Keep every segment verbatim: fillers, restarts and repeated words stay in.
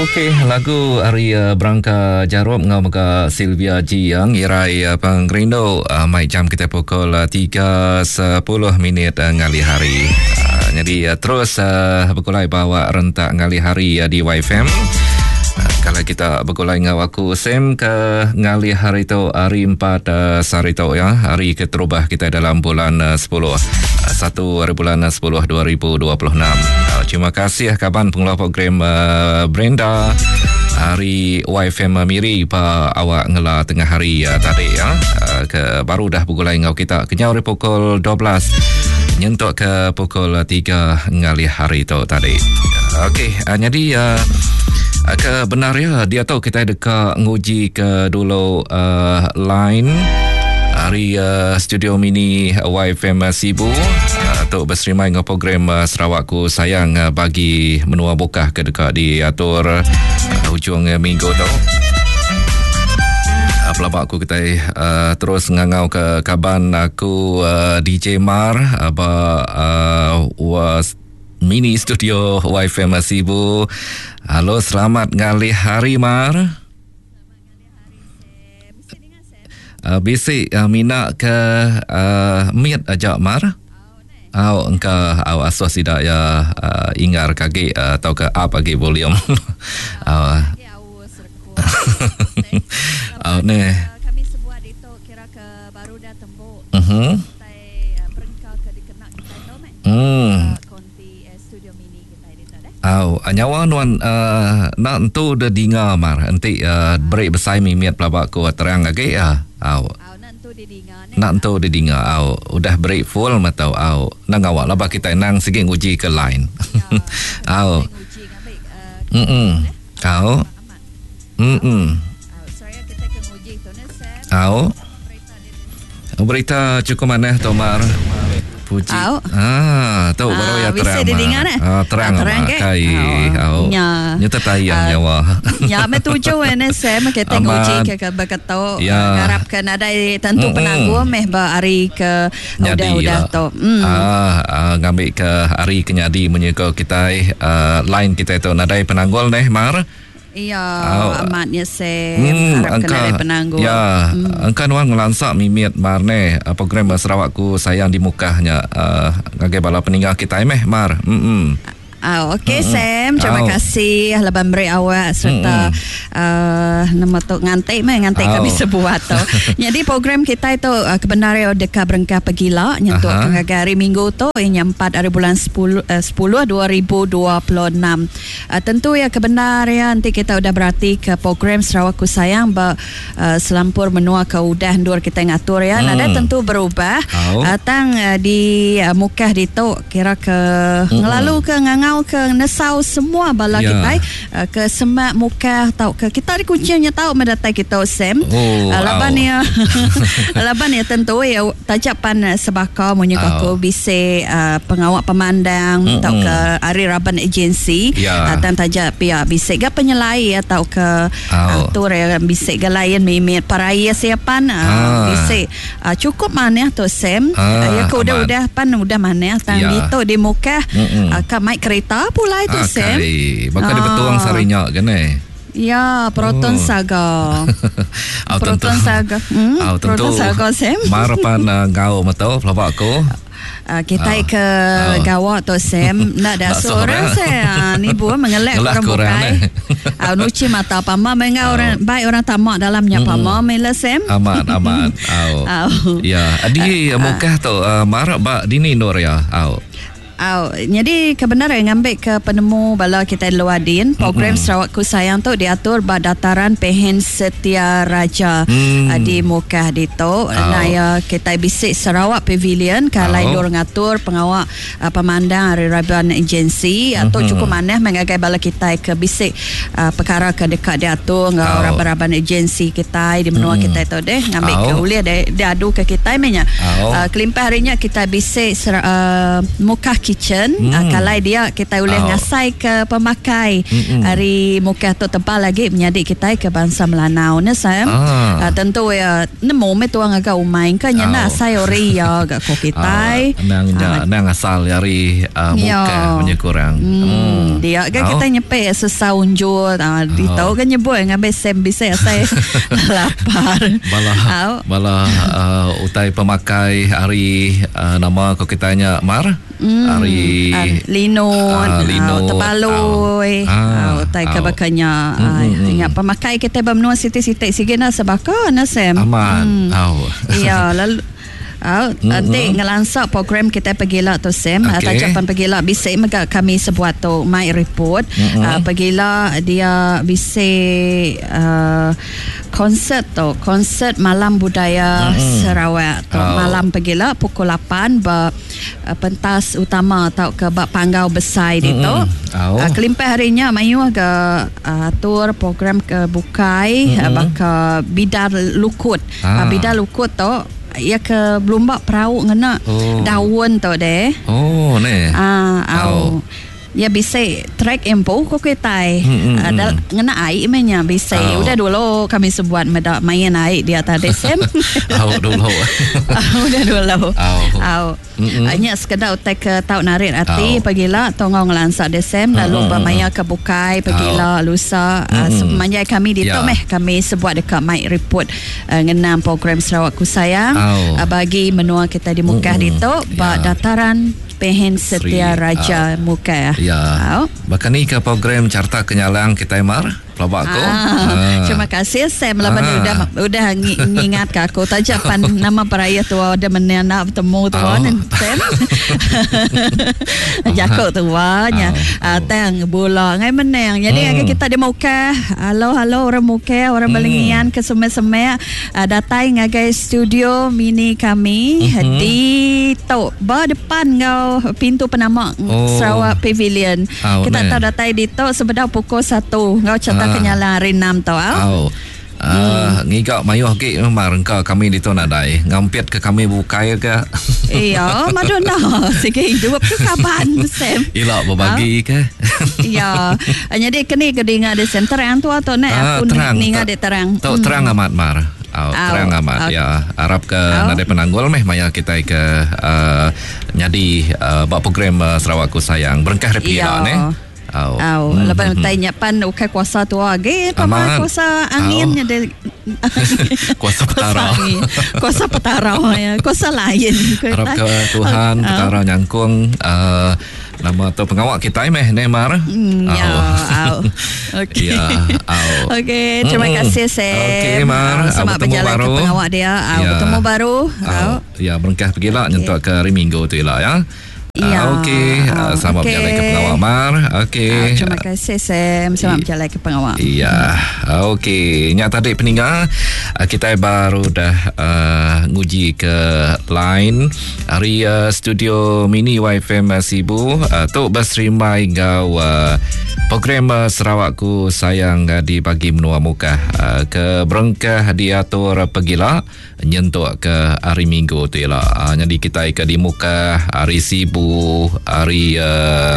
Okey, lagu Ari uh, Berangka Jarum ngau maka Sylvia G yang irai uh, penggerindo uh, mai jam kita pukul uh, tiga sepuluh minit uh, ngali hari. Uh, jadi uh, terus uh, berkulai bawa rentak ngali hari uh, di Y F M. Uh, kalau kita berkulai ngau aku Sam ke ngali hari tu hari empat uh, sari tu ya, hari keterubah kita dalam bulan uh, sepuluh. Satu hari bulan sepuluh dua ribu dua puluh enam. Uh, terima kasih kaban pengelola program uh, Brenda hari Y F M Miri pa awak ngela tengah hari uh, tadi ya. Uh, ke baru dah pukul lain ngau kita kenyau dari pukul dua belas nyentuk ke pukul tiga ngali hari tu tadi. Uh, Okey, uh, jadi uh, kebenar ya dia tahu kita dekat nguji ke dulu uh, line hari uh, studio mini Y F M Sibu uh, untuk berserimai dengan program uh, Sarawakku Sayang uh, bagi menua bokah ke dekat diatur uh, hujung uh, minggu tu. Uh, pelabak aku kita uh, terus ngangau ke kaban aku uh, D J Mar apa uh, was mini studio Y F M Sibu. Halo, selamat ngali hari Mar. Uh, bisik uh, mina ke uh, miat aja Mar. Au engkau au asas tidak ya uh, ingar kaki uh, atau ke apa lagi volume. Au. Au ne. Kami sebuah itu kira ke baru dah tembuk. Mhm. Kita berengkau ke dikenak kita itu meh. Hmm. Konti studio mini kita itu dah. Au nyawa nuan uh, nak tu de dinga Mar. Nanti uh, break besai mimiat pelabakku terang lagi ya. Au. Au nantu di dinga ni. Nantu di dinga au udah break full matau au nang awak labah kita nang segi uji ke line. Au. Uji ngambil. Hmm. Au. Hmm. Au saya kita ke uji tu ni Sam. Au. Berita cukup mana Tomar? Puji. Au. Ah, tahu Ah, baru ya bisa terang. didengar, eh? Ah, terang Ah, terang mak ke? kai. Au. Au. Nya. Nya tertayang Ah, nyawa. Ya, metuju ene Sam kita Amat. uji ke ke berkata Ya. harapkan ada tentu Mm-mm. penanggung meh ba hari ke Nyadi udah-udah lah. tu. Hmm. Ah, ah, ngambil ke hari kenyadi menyeka kita uh, line kita itu nadai penanggul nih Mar. Iya, Au. amatnya Sam Hmm, harapkan ada penanggung. Ya, Hmm. engkau nuan ngelansak mimiat Mar ne uh, program Sarawakku Sayang di mukahnya uh, ngagai bala peninggal kita meh Mar. Hmm. Ah, okey Mm-mm. Sam, terima Au. kasih leban beri awak serta uh, nama tu ngantai meh ngantai Au. kami sebuah tu. Jadi program kita itu uh, kebenaran dekat berengkah pegila nyentuh Aha. hari Minggu tu inya empat hari bulan sepuluh uh, sepuluh dua ribu dua puluh enam. Uh, tentu ya kebenaran nanti kita udah berarti ke program Sarawakku Sayang ba uh, selampur menua ke udah ndur kita ngatur ya. Hmm. Nada tentu berubah. Au. Uh, tang uh, di uh, mukah di tu kira ke Mm-mm. ngelalu ke ngangau ke nesau semua bala Ya. kita uh, ke semak muka tau ke kita di kuncinya tahu mendatai kita Sam. Oh, uh, laban au. ya laban ya tentu ya tajapan uh, sebaka munyi Au. aku bisi uh, pengawak pemandang Mm-mm. tau ke Ari Raban agensi Ya. uh, dan tajak pihak bisi ga penyelai atau ke uh, Au. tu ya bisi ga lain mimit paraya siapan uh, Ah. bisi uh, cukup mana tu Sam. Ah, uh, ya ke udah aman. udah pan udah mana tang Ya. itu di muka Mm-mm. uh, ke mai kereta pula itu Ah, Sam. kali. Bakal Ah. dibetuang sarinya kan eh. Ya, Proton Oh. Saga. Au, tentu. Proton Saga. Hmm? Au, tentu. Proton Saga Sam. Marapan uh, ngau matau pelabak aku. Uh, kita Ah. ke Ah. gawat tu Sam. Nak dah Nak seorang seorang. saya. Ni buah mengelak Ngelak orang korang, bukai. eh. Ah, nuci mata pama menga Au. orang baik orang tamak dalamnya pama mela Sam. Aman, aman. Au. Au. Ya, adi uh, mukah tu uh, marak bak dini nur ya. Au. Oh, jadi kebenaran ngambil ke penemu bala kita Luadin program Mm-mm. Sarawakku Sayang tu diatur ba dataran Pehen Setia Raja Hmm. uh, di Mukah dito. Nah ya kita bisik Sarawak Pavilion kalau Oh. dor ngatur pengawak uh, pemandang Ari Raban agensi atau Mhm. cukup maneh mengagai bala kita ke bisik uh, perkara ke dekat diatur ngau Oh. Raban Raban agensi kita di menua Mm-mm. kita itu deh ngambil Oh. ke ulia dia, dia adu ke kita menya. Oh. Uh, kelimpah harinya kita bisik ser- uh, Mukah kitchen. Hmm. Uh, kalau dia kita boleh Oh. ngasai ke pemakai. Mm-mm. Hari muka tu tebal lagi menyadik kita ke bangsa Melanau ni Sam. Ah. Uh, tentu ya nemu me tuang agak umain kan ya Oh. nak saya ori ya agak ko kita. Ah, nang Ah, nang asal dari uh, Ya. muka punya kurang. Hmm, dia kan Oh. kita nyepe sesaunjur ah, di Oh. tahu kan nyebut ngabe Sam bisa saya lapar. Bala Oh. bala uh, utai pemakai hari uh, nama ko kitanya Mar. Hmm, Hari ah, linut, ah, linut, ah, tebaloi, ah, ah, utai ah, kabakanya, mm, mm, mm. ingat pemakai kita bermenua sitik-sitik sige na sebaka na Sam. aman. Hmm. Oh. Iya, lalu Oh, nanti ngelansak program kita pergilah tu Sam. Okay. Tajapan pergilah bisa mega kami sebuat tu my report. Mm-mm. Uh, pergilah dia bisa uh, konsert tu, konsert malam budaya Mm-mm. Sarawak tu. Oh. Malam pergilah pukul lapan ba uh, pentas utama atau ke bak panggau besar di tu. Oh. Uh, kelimpah harinya mayu agak uh, atur program ke bukai Mm-mm. uh, bak ke bidar lukut. Ah. Uh, bidar lukut tu ya ke belumbak perahu ngena Oh. daun tu deh. Oh, ne. Ah, Oh. au. Ya bisa track empo ko ketai. Hmm, hmm, Ada hmm. ngena air menya bisa. Oh. Udah dulu kami sebuat medak main air di atas desem. Au dulu. Udah dulu. Au. Au. Mm-mm. Hanya sekedar utai ke tau narik hati Au. pergilah tongong ngelansak desem lalu Mm-mm. bermaya ke bukai pergilah lusa uh, Mm-mm. semenjak kami di Ya. tu meh kami sebuat dekat mic report uh, ngenam program Sarawak Ku Sayang Au. uh, bagi menua kita di Mukah di Mm-mm. tu ba Ya. dataran Pehen Sri, Setia Raja Mukah. Ya. Au. Bahkan ni ke program Carta Kenyalang kita Mar. Pelabak ko. Ah, terima kasih Sam lah Ah. udah udah ng- ngingat ke aku tajapan nama peraya tua ada menena bertemu tua Oh. Sam jakok tuanya Oh. ah tang bola ngai menang jadi Hmm. agak kita di Mukah halo halo orang Mukah orang Hmm. Balingian ke semai-semai uh, datai ngagai studio mini kami Mhm. di tu ba depan ngau pintu penama Oh. Sarawak Pavilion Oh, kita ne. tahu datai di tu sebenar pukul satu ngau cerita Ah. kenyalan hari enam tau ah. Au. Ah, ngigak mayuh ke Mar engkau kami di tu nadai. Ngampiat ke kami bukai ke. Iya, Madonna. Sige hidup ke kapan Sam? Ilak berbagi ke. Iya. Jadi kini kedinga di sen terang tu atau nek Ah, aku terang. ninga Tak- di terang. Tahu terang amat Mar. Au, Au. terang amat Au. ya. Arab ke Au. nadai penanggul meh maya kita ke uh, nyadi uh, bak program uh, Sarawak Ku Sayang. Berengkah repila Iya. ne. Au. Au, Hmm, lepas hmm, tanya pan ukai kuasa tu age, Aman. pama kuasa anginnya de Kuasa petara. angin. Kuasa petara ya, kuasa lain. Harap ke Tuhan Au. petara nyangkung uh, nama tu pengawak kita meh ne Mar. Hmm, ya, au. Okey. Ya, au. Okey, terima Mm-mm. kasih Sam. Okey, Mar. Au, Selamat Bertemu berjalan baru. ke pengawak dia. Au, Ya. bertemu baru. Au. Au. Ya, berengkah pergilah Okey. nyentuh ke hari Minggu tu lah ya. Ya. Ah, Okey, Ah, Au, selamat okey. berjalan ke pengawak Mar. Okey. Ah, terima kasih Sam. Selamat I- berjalan ke pengawal. Iya, okey. Nyak tadi peninggal uh, kita baru dah uh, nguji ke line hari uh, studio mini Y F M uh, Sibu uh, tu berserimai ngau uh, program uh, Sarawak Ku Sayang uh, di pagi menua muka uh, ke berengkah diatur pergilah nyentuk ke hari Minggu tu lah. Uh, jadi kita ke di muka hari Sibu hari uh,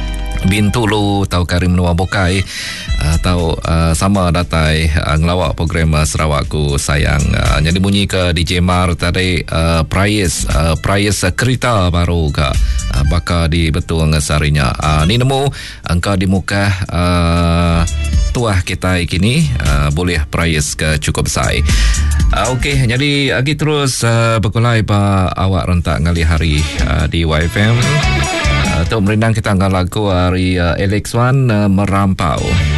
Bintulu tau Karim Menua Bokai uh, tau uh, sama datai uh, ngelawak program uh, Sarawak Ku Sayang. Uh, jadi bunyi ke D J Mar tadi uh, prize uh, prize uh, kereta baru ke uh, bakal di betul ngesarinya. Uh, ni nemu engkau di muka uh, tuah kita kini uh, boleh prize ke cukup besar. Uh, Okey, jadi lagi terus uh, berkulai pa awak rentak ngali hari uh, di Y F M. Uh, tu merindang kita angkat lagu hari uh, Alex Wan uh, Merampau.